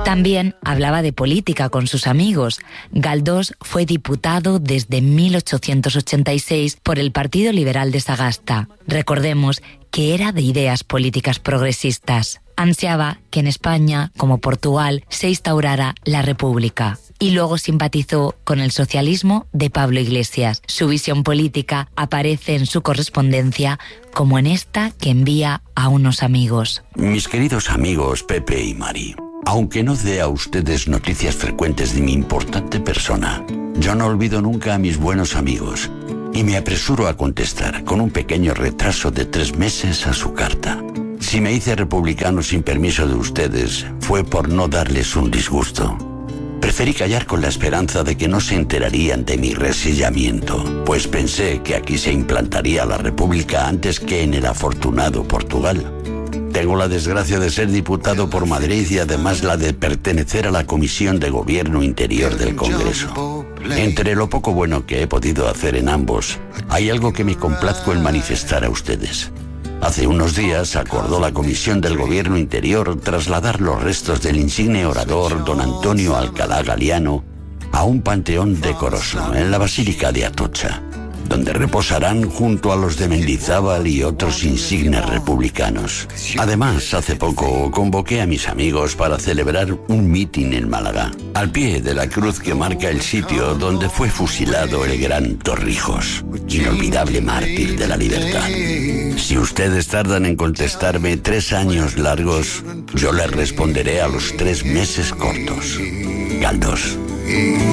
También hablaba de política con sus amigos. Galdós fue diputado desde 1886 por el Partido Liberal de Sagasta. Recordemos que era de ideas políticas progresistas. Ansiaba que en España, como Portugal, se instaurara la República. Y luego simpatizó con el socialismo de Pablo Iglesias. Su visión política aparece en su correspondencia, como en esta que envía a unos amigos. Mis queridos amigos Pepe y Mari, aunque no dé a ustedes noticias frecuentes de mi importante persona, yo no olvido nunca a mis buenos amigos y me apresuro a contestar con un pequeño retraso de 3 meses a su carta. Si me hice republicano sin permiso de ustedes, fue por no darles un disgusto. Preferí callar con la esperanza de que no se enterarían de mi resillamiento, pues pensé que aquí se implantaría la República antes que en el afortunado Portugal. Tengo la desgracia de ser diputado por Madrid y además la de pertenecer a la Comisión de Gobierno Interior del Congreso. Entre lo poco bueno que he podido hacer en ambos, hay algo que me complazco en manifestar a ustedes. Hace unos días acordó la Comisión del Gobierno Interior trasladar los restos del insigne orador don Antonio Alcalá Galiano a un panteón decoroso en la Basílica de Atocha, donde reposarán junto a los de Mendizábal y otros insignes republicanos. Además, hace poco convoqué a mis amigos para celebrar un mitin en Málaga, al pie de la cruz que marca el sitio donde fue fusilado el gran Torrijos, inolvidable mártir de la libertad. Si ustedes tardan en contestarme 3 años largos, yo les responderé a los 3 meses cortos. Galdós.